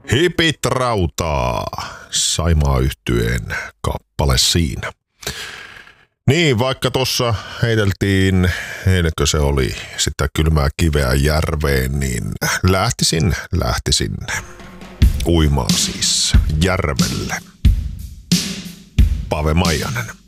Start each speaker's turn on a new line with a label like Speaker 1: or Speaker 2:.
Speaker 1: Hipit rautaa, Saimaa Yhtyeen kappale siinä. Niin, vaikka tuossa heiteltiin, eilenkö se oli sitä kylmää kiveä järveen, niin lähtisin uimaan siis järvelle. Pave Maijanen.